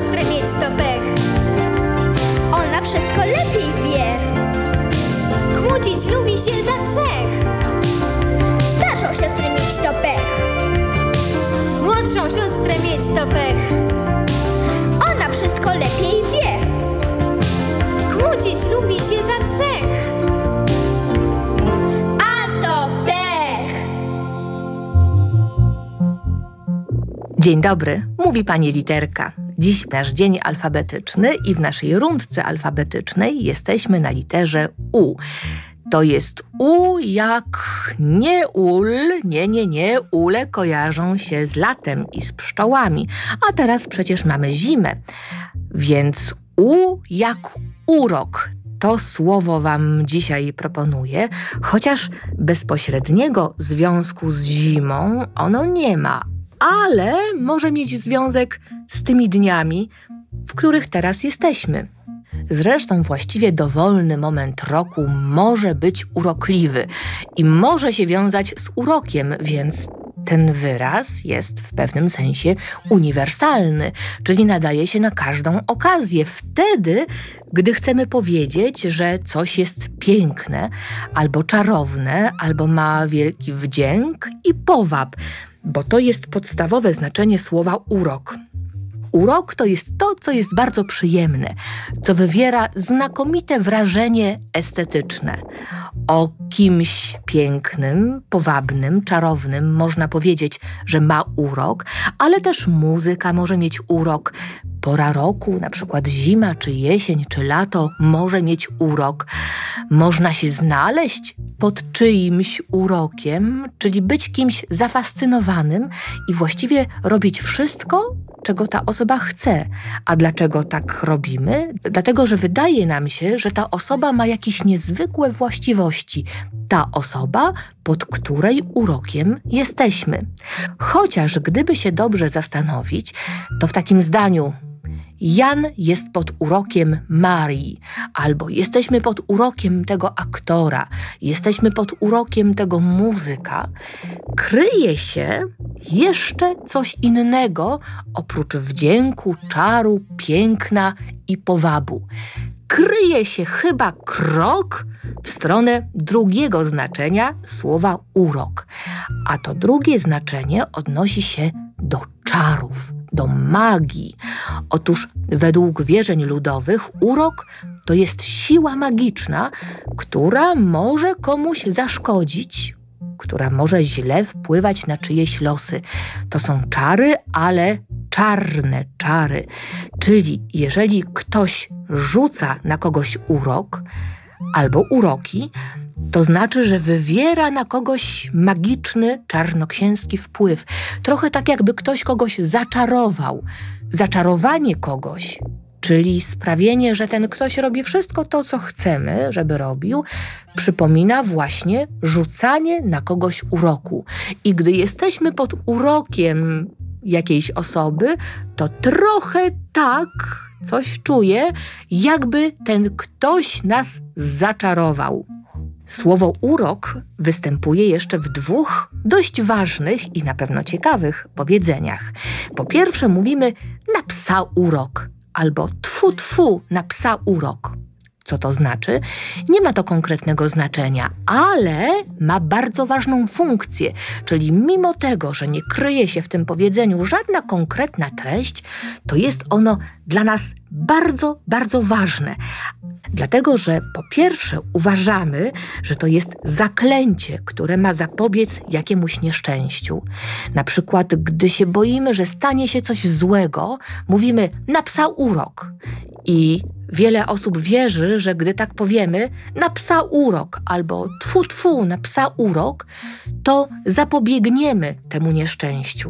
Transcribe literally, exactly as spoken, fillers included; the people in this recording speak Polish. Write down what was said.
siostrę mieć to pech. Ona wszystko lepiej wie. Kłócić lubi się za trzech. Starszą siostrę mieć to pech. Młodszą siostrę mieć to pech. Ona wszystko lepiej wie. Kłócić lubi się za trzech. A to pech. Dzień dobry, mówi pani Literka. Dziś nasz dzień alfabetyczny i w naszej rundce alfabetycznej jesteśmy na literze U. To jest U jak nie ul, nie, nie, nie, ule kojarzą się z latem i z pszczołami, a teraz przecież mamy zimę. Więc U jak urok. To słowo wam dzisiaj proponuję, chociaż bezpośredniego związku z zimą ono nie ma, ale może mieć związek z tymi dniami, w których teraz jesteśmy. Zresztą właściwie dowolny moment roku może być urokliwy i może się wiązać z urokiem, więc ten wyraz jest w pewnym sensie uniwersalny, czyli nadaje się na każdą okazję. Wtedy, gdy chcemy powiedzieć, że coś jest piękne, albo czarowne, albo ma wielki wdzięk i powab, bo to jest podstawowe znaczenie słowa urok. Urok to jest to, co jest bardzo przyjemne, co wywiera znakomite wrażenie estetyczne. O kimś pięknym, powabnym, czarownym można powiedzieć, że ma urok, ale też muzyka może mieć urok. Pora roku, na przykład zima, czy jesień, czy lato może mieć urok. Można się znaleźć pod czyimś urokiem, czyli być kimś zafascynowanym i właściwie robić wszystko, czego ta osoba chce. A dlaczego tak robimy? Dlatego, że wydaje nam się, że ta osoba ma jakieś niezwykłe właściwości. Ta osoba, pod której urokiem jesteśmy. Chociaż gdyby się dobrze zastanowić, to w takim zdaniu Jan jest pod urokiem Marii, albo jesteśmy pod urokiem tego aktora, jesteśmy pod urokiem tego muzyka, kryje się jeszcze coś innego oprócz wdzięku, czaru, piękna i powabu. Kryje się chyba krok w stronę drugiego znaczenia słowa urok, a to drugie znaczenie odnosi się do czarów, do magii. Otóż według wierzeń ludowych urok to jest siła magiczna, która może komuś zaszkodzić, która może źle wpływać na czyjeś losy. To są czary, ale czarne czary. Czyli jeżeli ktoś rzuca na kogoś urok albo uroki, to znaczy, że wywiera na kogoś magiczny, czarnoksięski wpływ. Trochę tak, jakby ktoś kogoś zaczarował. Zaczarowanie kogoś, czyli sprawienie, że ten ktoś robi wszystko to, co chcemy, żeby robił, przypomina właśnie rzucanie na kogoś uroku. I gdy jesteśmy pod urokiem jakiejś osoby, to trochę tak coś czuję, jakby ten ktoś nas zaczarował. Słowo urok występuje jeszcze w dwóch dość ważnych i na pewno ciekawych powiedzeniach. Po pierwsze mówimy na psa urok albo tfu tfu na psa urok. Co to znaczy? Nie ma to konkretnego znaczenia, ale ma bardzo ważną funkcję, czyli mimo tego, że nie kryje się w tym powiedzeniu żadna konkretna treść, to jest ono dla nas bardzo, bardzo ważne. Dlatego, że po pierwsze uważamy, że to jest zaklęcie, które ma zapobiec jakiemuś nieszczęściu. Na przykład, gdy się boimy, że stanie się coś złego, mówimy na psa urok. I wiele osób wierzy, że gdy tak powiemy na psa urok albo tfu tfu na psa urok, to zapobiegniemy temu nieszczęściu.